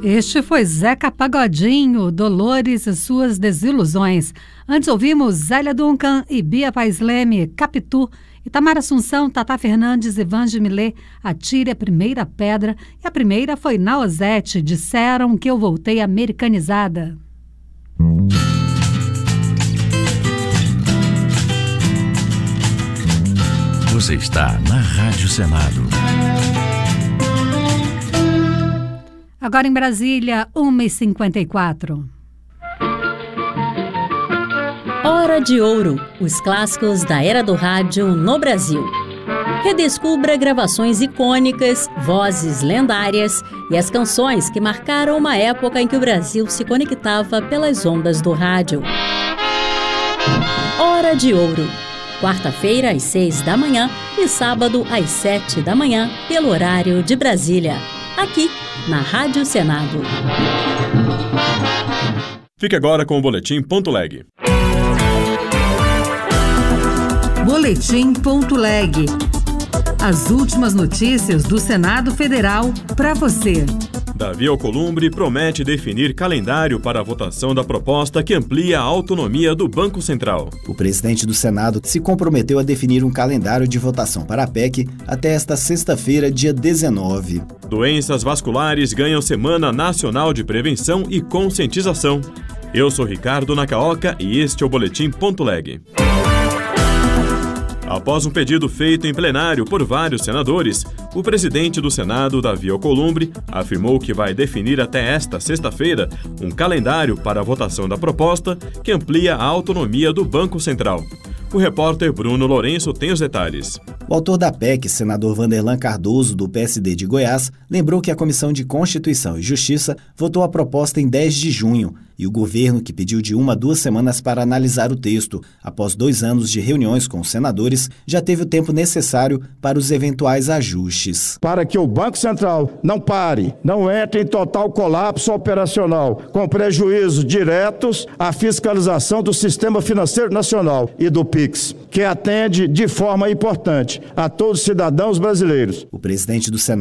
Este foi Zeca Pagodinho, Dolores e suas desilusões. Antes ouvimos Zélia Duncan e Bia Paz Leme, Capitu, Itamar Assunção, Tata Fernandes e Vange Millet, Atire a Primeira Pedra. E a primeira foi Naozete, Disseram que eu voltei americanizada. Você está na Rádio Senado. Agora em Brasília, 1h54. Hora de Ouro, os clássicos da era do rádio no Brasil. Redescubra gravações icônicas, vozes lendárias e as canções que marcaram uma época em que o Brasil se conectava pelas ondas do rádio. Hora de Ouro. Quarta-feira às 6 da manhã e sábado às 7 da manhã, pelo horário de Brasília. Aqui, na Rádio Senado. Fique agora com o Boletim.leg. Boletim.leg. As últimas notícias do Senado Federal para você. Davi Alcolumbre promete definir calendário para a votação da proposta que amplia a autonomia do Banco Central. O presidente do Senado se comprometeu a definir um calendário de votação para a PEC até esta sexta-feira, dia 19. Doenças vasculares ganham Semana Nacional de Prevenção e Conscientização. Eu sou Ricardo Nakaoka e este é o Boletim.leg. Após um pedido feito em plenário por vários senadores, o presidente do Senado, Davi Alcolumbre, afirmou que vai definir até esta sexta-feira um calendário para a votação da proposta que amplia a autonomia do Banco Central. O repórter Bruno Lourenço tem os detalhes. O autor da PEC, senador Vanderlan Cardoso, do PSD de Goiás, lembrou que a Comissão de Constituição e Justiça votou a proposta em 10 de junho e o governo, que pediu de 1 a 2 semanas para analisar o texto, após 2 anos de reuniões com os senadores, já teve o tempo necessário para os eventuais ajustes. Para que o Banco Central não pare, não entre em total colapso operacional, com prejuízos diretos à fiscalização do Sistema Financeiro Nacional e do PIX, que atende de forma importante a todos os cidadãos brasileiros. O presidente do Senado